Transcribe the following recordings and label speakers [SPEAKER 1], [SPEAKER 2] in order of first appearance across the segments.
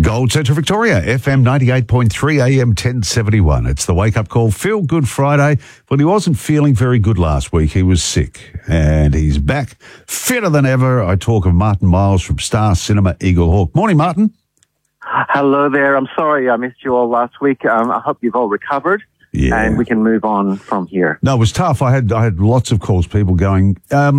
[SPEAKER 1] Gold Central Victoria, FM 98.3, AM 1071. It's the wake-up call. Feel Good Friday. Well, he wasn't feeling very good last week. He was sick, and he's back fitter than ever. I talk of Martin Miles from Star Cinema Eagle Hawk. Morning, Martin.
[SPEAKER 2] Hello there. I'm sorry I missed you all last week. I hope you've all recovered.
[SPEAKER 1] Yeah.
[SPEAKER 2] And we can move on from here.
[SPEAKER 1] No, it was tough. I had lots of calls, people going,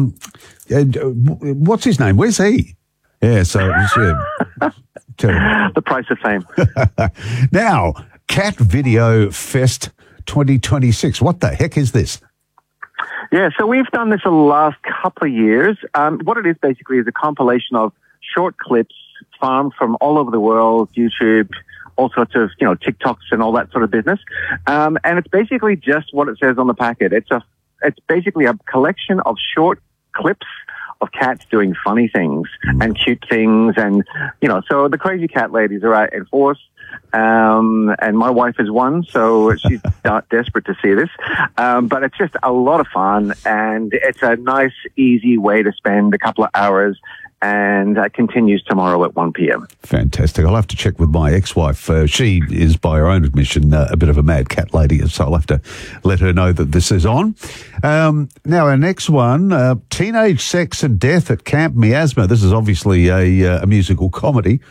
[SPEAKER 1] what's his name? Where's he? Yeah, so it was terrible.
[SPEAKER 2] The price of fame.
[SPEAKER 1] Now, Cat Video Fest 2026. What the heck is this?
[SPEAKER 2] Yeah, so we've done this the last couple of years. What it is basically is a compilation of short clips farmed from all over the world, YouTube, all sorts of, TikToks and all that sort of business. And it's basically just what it says on the packet. It's basically a collection of short clips of cats doing funny things and cute things. And, so the crazy cat ladies are out in force. And my wife is one, so she's not desperate to see this. But it's just a lot of fun, and it's a nice, easy way to spend a couple of hours, and continues tomorrow at 1 p.m.
[SPEAKER 1] Fantastic. I'll have to check with my ex-wife. She is, by her own admission, a bit of a mad cat lady, so I'll have to let her know that this is on. Now, our next one, Teenage Sex and Death at Camp Miasma. This is obviously a musical comedy.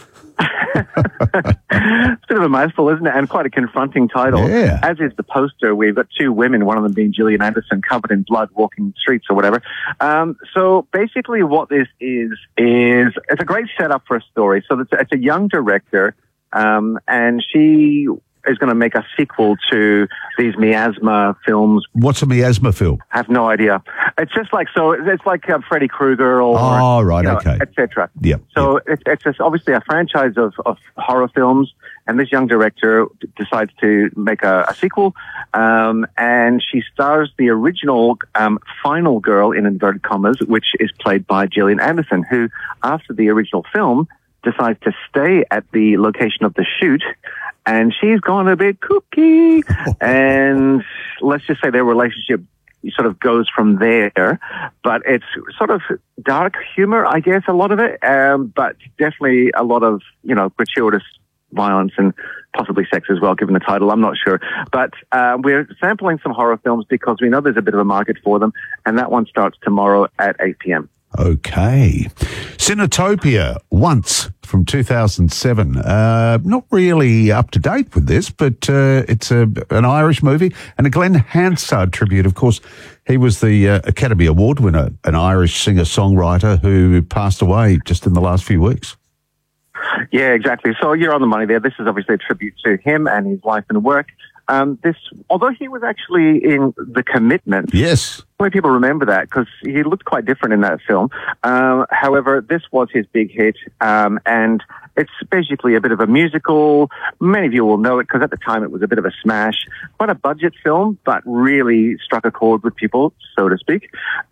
[SPEAKER 2] It's a bit of a mouthful, isn't it? And quite a confronting title.
[SPEAKER 1] Yeah.
[SPEAKER 2] As is the poster. We've got two women, one of them being Gillian Anderson, covered in blood, walking the streets or whatever. So basically what this is it's a great setup for a story. So it's a young director, and she is going to make a sequel to these miasma films.
[SPEAKER 1] What's a miasma film?
[SPEAKER 2] I have no idea. It's just like, so it's like Freddy Krueger or,
[SPEAKER 1] okay,
[SPEAKER 2] etc.
[SPEAKER 1] Yeah.
[SPEAKER 2] So it's just obviously a franchise of horror films, and this young director decides to make a sequel, and she stars the original final girl, in inverted commas, which is played by Gillian Anderson, who, after the original film, decides to stay at the location of the shoot, and she's gone a bit kooky, and let's just say their relationship sort of goes from there, but it's sort of dark humor, I guess, a lot of it, but definitely a lot of, gratuitous violence and possibly sex as well, given the title. I'm not sure. But we're sampling some horror films because we know there's a bit of a market for them, and that one starts tomorrow at 8 p.m.
[SPEAKER 1] Okay. Cinetopia, Once, from 2007. Not really up to date with this, but it's an Irish movie and a Glenn Hansard tribute. Of course, he was the Academy Award winner, an Irish singer-songwriter who passed away just in the last few weeks.
[SPEAKER 2] Yeah, exactly. So you're on the money there. This is obviously a tribute to him and his life and work. Although he was actually in The Commitment.
[SPEAKER 1] Yes.
[SPEAKER 2] Many people remember that because he looked quite different in that film. However, this was his big hit, and it's basically a bit of a musical. Many of you will know it because at the time it was a bit of a smash. Quite a budget film, but really struck a chord with people, so to speak.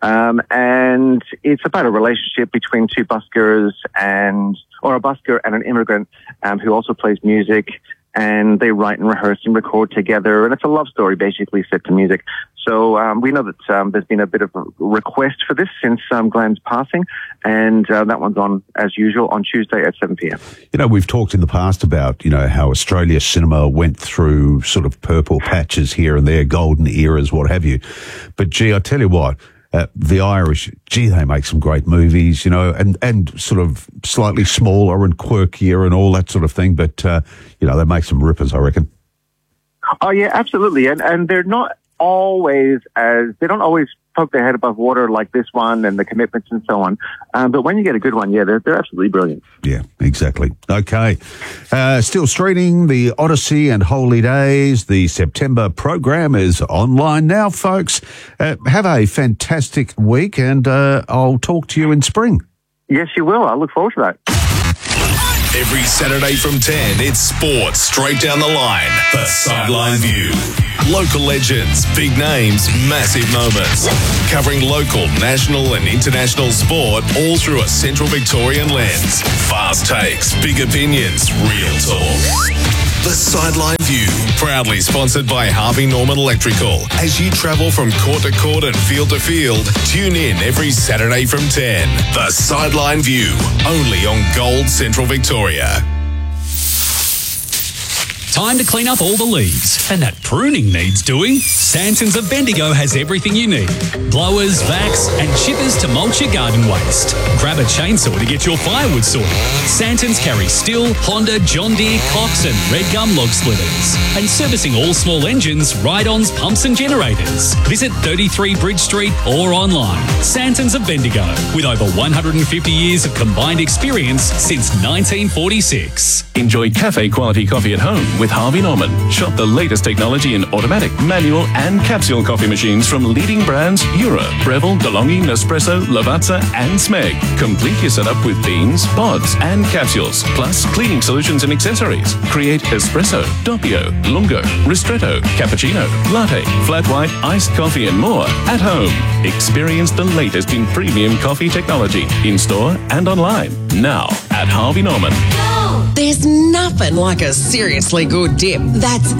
[SPEAKER 2] And it's about a relationship between two buskers or a busker and an immigrant who also plays music. And they write and rehearse and record together. And it's a love story, basically, set to music. So we know that there's been a bit of a request for this since Glenn's passing. And that one's on, as usual, on Tuesday at 7 p.m.
[SPEAKER 1] We've talked in the past about, how Australia cinema went through sort of purple patches here and there, golden eras, what have you. But, gee, I tell you what, the Irish, they make some great movies, and sort of slightly smaller and quirkier and all that sort of thing. But, they make some rippers, I reckon.
[SPEAKER 2] Oh, yeah, absolutely. And they're not always they don't always poke their head above water like this one and The Commitments and so on. But when you get a good one, they're absolutely brilliant.
[SPEAKER 1] Yeah, exactly. Okay. Still streaming the Odyssey and Holy Days. The September program is online now, folks. Have a fantastic week, and I'll talk to you in spring.
[SPEAKER 2] Yes, you will. I look forward to that.
[SPEAKER 3] Every Saturday from 10, it's sports straight down the line. The Sideline View. Local legends, big names, massive moments. Covering local, national and international sport all through a Central Victorian lens. Fast takes, big opinions, real talk. The Sideline View, proudly sponsored by Harvey Norman Electrical. As you travel from court to court and field to field, tune in every Saturday from 10. The Sideline View, only on Gold Central Victoria.
[SPEAKER 4] Time to clean up all the leaves. And that pruning needs doing. Santons of Bendigo has everything you need. Blowers, vacs, and chippers to mulch your garden waste. Grab a chainsaw to get your firewood sorted. Santons carry Stihl, Honda, John Deere, Cox and Red Gum log splitters. And servicing all small engines, ride-ons, pumps and generators. Visit 33 Bridge Street or online. Santons of Bendigo, with over 150 years of combined experience since 1946.
[SPEAKER 5] Enjoy cafe-quality coffee at home with Harvey Norman. Shop the latest technology in automatic, manual and capsule coffee machines from leading brands Jura, Breville, DeLonghi, Nespresso, Lavazza and Smeg. Complete your setup with beans, pods and capsules, plus cleaning solutions and accessories. Create espresso, doppio, lungo, ristretto, cappuccino, latte, flat white, iced coffee and more at home. Experience the latest in premium coffee technology in-store and online. Now at Harvey Norman.
[SPEAKER 6] There's nothing like a seriously good dip. That's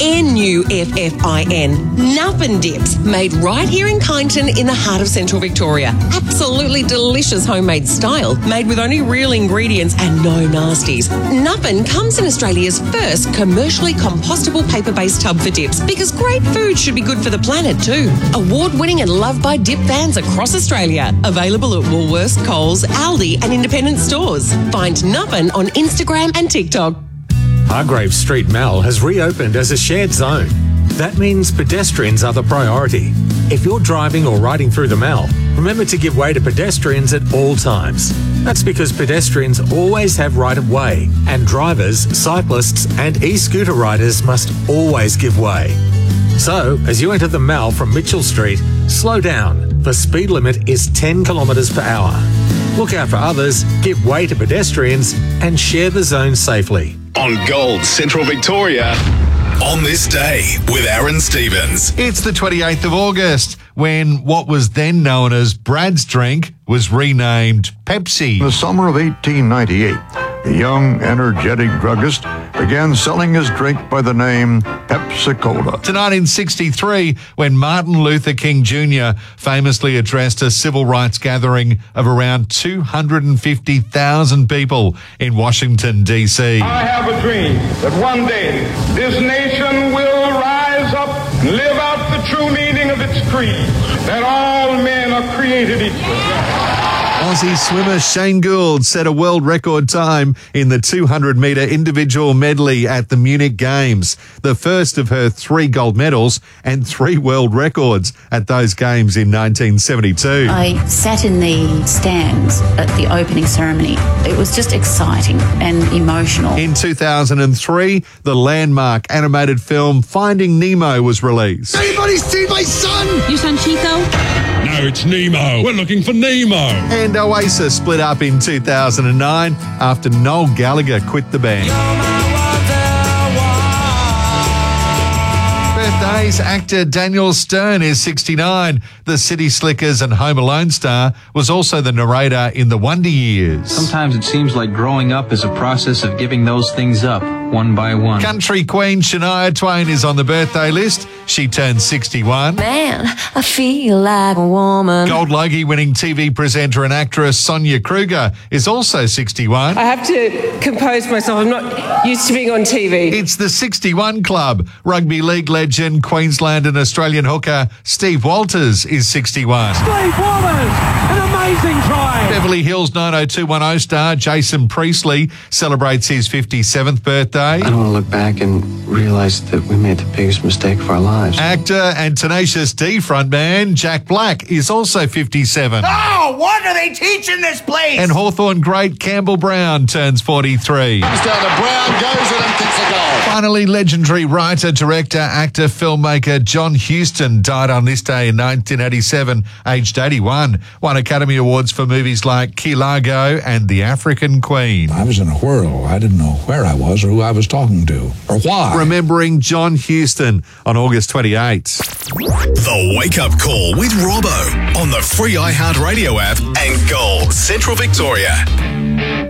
[SPEAKER 6] Nuffin. Nuffin Dips, made right here in Kyneton in the heart of Central Victoria. Absolutely delicious homemade style, made with only real ingredients and no nasties. Nuffin comes in Australia's first commercially compostable paper-based tub for dips, because great food should be good for the planet too. Award-winning and loved by dip fans across Australia. Available at Woolworths, Coles, Aldi and independent stores. Find Nuffin on Instagram and TikTok.
[SPEAKER 7] Hargrave Street Mall has reopened as a shared zone. That means pedestrians are the priority. If you're driving or riding through the mall, remember to give way to pedestrians at all times. That's because pedestrians always have right of way, and drivers, cyclists and e-scooter riders must always give way. So, as you enter the mall from Mitchell Street, slow down. The speed limit is 10 kilometres per hour. Look out for others, give way to pedestrians and share the zone safely.
[SPEAKER 3] On Gold Central Victoria, on this day with Aaron Stevens.
[SPEAKER 1] It's the 28th of August when what was then known as Brad's Drink was renamed Pepsi.
[SPEAKER 8] In the summer of 1898, a young, energetic druggist began selling his drink by the name Pepsi-Cola.
[SPEAKER 1] To 1963, when Martin Luther King Jr. famously addressed a civil rights gathering of around 250,000 people in Washington, D.C.
[SPEAKER 9] I have a dream that one day this nation will rise up and live out the true meaning of its creed, that all men are created equal.
[SPEAKER 1] Aussie swimmer Shane Gould set a world record time in the 200-metre individual medley at the Munich Games, the first of her 3 gold medals and 3 world records at those games in 1972.
[SPEAKER 10] I sat in the stands at the opening ceremony. It was just exciting and emotional.
[SPEAKER 1] In 2003, the landmark animated film Finding Nemo was released.
[SPEAKER 11] Anybody see my son?
[SPEAKER 12] Your son Chico?
[SPEAKER 13] No, it's Nemo. We're looking for Nemo.
[SPEAKER 1] And Oasis split up in 2009 after Noel Gallagher quit the band. Birthdays, actor Daniel Stern is 69. The City Slickers and Home Alone star was also the narrator in The Wonder Years.
[SPEAKER 14] Sometimes it seems like growing up is a process of giving those things up one by one.
[SPEAKER 1] Country queen Shania Twain is on the birthday list. She turned 61.
[SPEAKER 15] Man, I feel like a woman.
[SPEAKER 1] Gold Logie winning TV presenter and actress Sonia Kruger is also 61.
[SPEAKER 16] I have to compose myself. I'm not used to being on TV.
[SPEAKER 1] It's the 61 Club. Rugby league legend, Queensland and Australian hooker Steve Walters is 61.
[SPEAKER 17] Steve Walters, an amazing try.
[SPEAKER 1] Beverly Hills 90210 star Jason Priestley celebrates his 57th birthday.
[SPEAKER 18] I don't want to look back and realize that we made the biggest mistake of our lives.
[SPEAKER 1] Actor and Tenacious D frontman Jack Black is also 57.
[SPEAKER 11] Oh, what are they teaching this place?
[SPEAKER 1] And Hawthorn great Campbell Brown turns 43.
[SPEAKER 11] Comes down to Brown, goes it and kicks a goal.
[SPEAKER 1] Finally, legendary writer, director, actor, filmmaker John Huston died on this day in 1987, aged 81. Won Academy Awards for movies like Key Largo and The African Queen.
[SPEAKER 19] I was in a whirl. I didn't know where I was or who I was talking to or why.
[SPEAKER 1] Remembering John Huston on August 28th.
[SPEAKER 3] The Wake Up Call with Robbo on the free iHeartRadio app and Gold Central Victoria.